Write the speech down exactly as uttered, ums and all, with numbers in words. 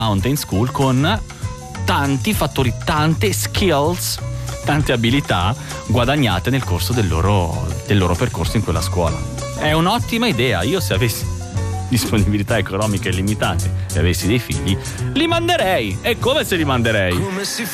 Mountain School con tanti fattori, tante skills, tante abilità guadagnate nel corso del loro, del loro percorso in quella scuola. È un'ottima idea. Io, se avessi disponibilità economiche limitate e avessi dei figli, li manderei. E come se li manderei?